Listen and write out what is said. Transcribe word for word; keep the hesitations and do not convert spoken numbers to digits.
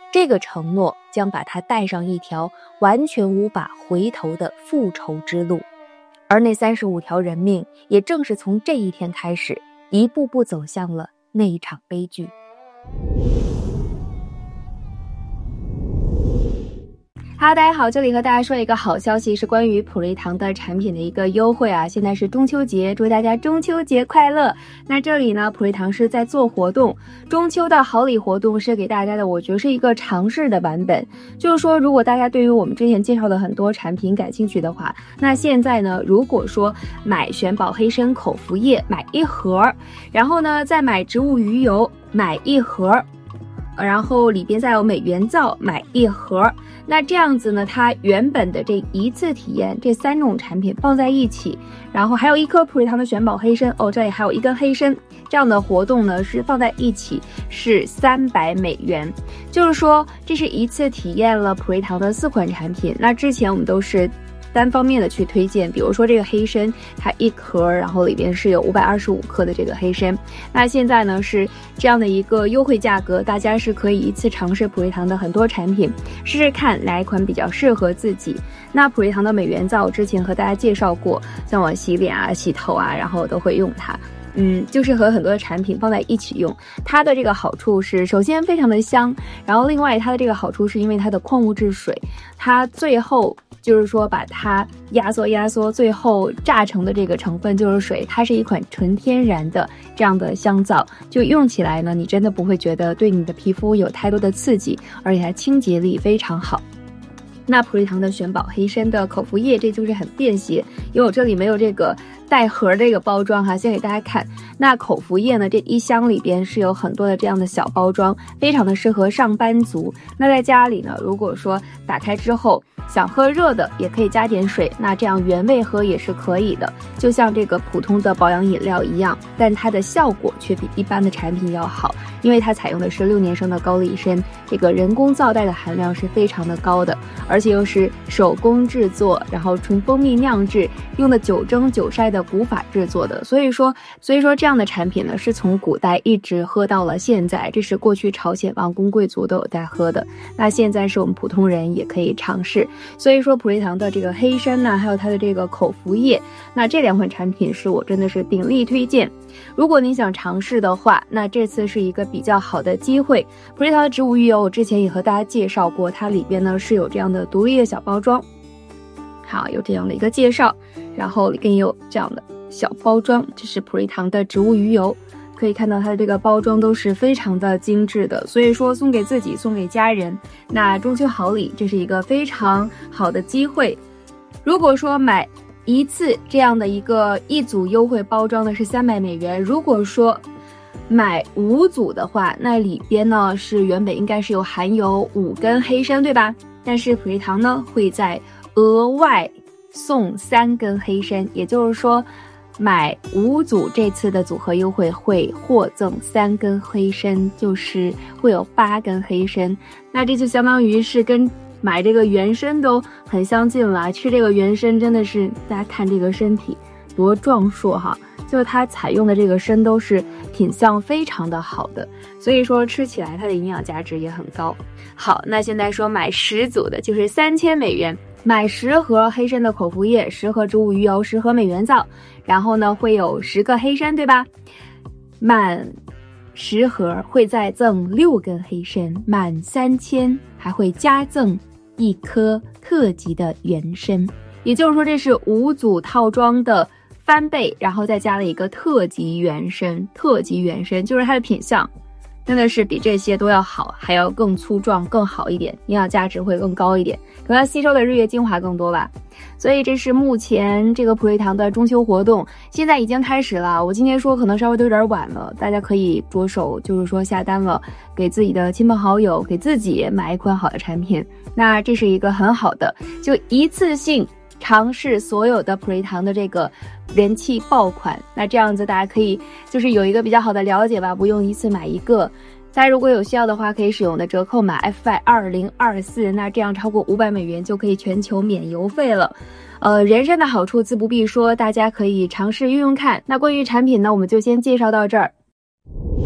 这个承诺将把他带上一条完全无法回头的复仇之路，而那三十五条人命也正是从这一天开始，一步步走向了那一场悲剧。Hello， 大家好，这里和大家说一个好消息，是关于普瑞堂的产品的一个优惠啊！现在是中秋节，祝大家中秋节快乐。那这里呢，普瑞堂是在做活动，中秋的好礼活动是给大家的，我觉得是一个尝试的版本。就是说，如果大家对于我们之前介绍的很多产品感兴趣的话，那现在呢，如果说买玄宝黑参口服液买一盒，然后呢再买植物鱼油买一盒，然后里边再有美元皂买一盒，那这样子呢，它原本的这一次体验这三种产品放在一起，然后还有一颗普瑞堂的玄宝黑参哦，这里还有一根黑参，这样的活动呢是放在一起是三百美元，就是说这是一次体验了普瑞堂的四款产品。那之前我们都是单方面的去推荐，比如说这个黑参，它一盒然后里边是有五百二十五克的这个黑参，那现在呢是这样的一个优惠价格，大家是可以一次尝试普瑞堂的很多产品，试试看哪一款比较适合自己。那普瑞堂的美元皂之前和大家介绍过，像我洗脸啊洗头啊，然后我都会用它，嗯，就是和很多的产品放在一起用。它的这个好处是，首先非常的香，然后另外它的这个好处是因为它的矿物质水，它最后就是说把它压缩压缩，最后榨成的这个成分就是水，它是一款纯天然的这样的香皂，就用起来呢，你真的不会觉得对你的皮肤有太多的刺激，而且它清洁力非常好。那普瑞堂的玄宝黑参的口服液，这就是很便携，因为我这里没有这个带盒这个包装哈，先给大家看。那口服液呢，这一箱里边是有很多的这样的小包装，非常的适合上班族。那在家里呢，如果说打开之后想喝热的，也可以加点水，那这样原味喝也是可以的，就像这个普通的保养饮料一样，但它的效果却比一般的产品要好，因为它采用的是六年生的高丽参，这个人工皂苷的含量是非常的高的，而且又是手工制作，然后纯蜂蜜酿制，用的九蒸九晒的古法制作的，所以说所以说这样的产品呢，是从古代一直喝到了现在，这是过去朝鲜王公贵族都有在喝的，那现在是我们普通人也可以尝试。所以说普瑞堂的这个黑参呢，还有它的这个口服液，那这两款产品是我真的是鼎力推荐。如果你想尝试的话，那这次是一个比较好的机会。普瑞堂的植物鱼油我之前也和大家介绍过，它里边呢是有这样的独立的小包装，好，有这样的一个介绍，然后里边也有这样的小包装，这是普瑞堂的植物鱼油，可以看到它的这个包装都是非常的精致的，所以说送给自己送给家人，那中秋好礼，这是一个非常好的机会。如果说买一次这样的一个一组优惠包装的是三百美元，如果说买五组的话，那里边呢是原本应该是有含有五根黑参对吧，但是普瑞堂呢会在额外送三根黑参，也就是说买五组这次的组合优惠会获赠三根黑参，就是会有八根黑参，那这就相当于是跟买这个原参都很相近了。吃这个原参真的是，大家看这个身体多壮硕哈，就是它采用的这个参都是品相非常的好的，所以说吃起来它的营养价值也很高。好，那现在说买十组的就是三千美元，买十盒黑参的口服液，十盒植物鱼油，十盒美元皂，然后呢会有十个黑参对吧，满十盒会再赠六根黑参，满三千还会加赠一颗特级的原参，也就是说这是五组套装的翻倍，然后再加了一个特级原参，特级原参就是它的品相真的是比这些都要好，还要更粗壮更好一点，营养价值会更高一点，可能它吸收的日月精华更多吧。所以这是目前这个普瑞堂的中秋活动，现在已经开始了，我今天说可能稍微都有点晚了，大家可以着手就是说下单了，给自己的亲朋好友，给自己买一款好的产品，那这是一个很好的就一次性尝试所有的普瑞堂的这个人气爆款，那这样子大家可以就是有一个比较好的了解吧，不用一次买一个。大家如果有需要的话，可以使用的折扣码 F Y 二零二四， 那这样超过五百美元就可以全球免邮费了。呃，人参的好处自不必说，大家可以尝试用用看。那关于产品呢，我们就先介绍到这儿。